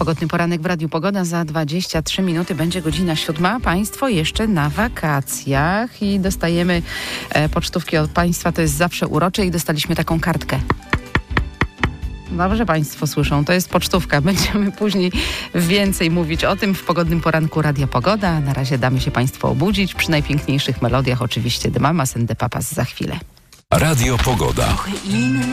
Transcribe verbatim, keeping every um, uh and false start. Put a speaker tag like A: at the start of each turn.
A: Pogodny poranek w Radiu Pogoda. Za dwadzieścia trzy minuty będzie godzina siódma. Państwo jeszcze na wakacjach i dostajemy e, pocztówki od Państwa. To jest zawsze urocze i dostaliśmy taką kartkę. Dobrze Państwo słyszą, to jest pocztówka. Będziemy później więcej mówić o tym w Pogodnym Poranku Radia Pogoda. Na razie damy się Państwu obudzić przy najpiękniejszych melodiach. Oczywiście The Mamas and the Papas za chwilę.
B: Radio Pogoda.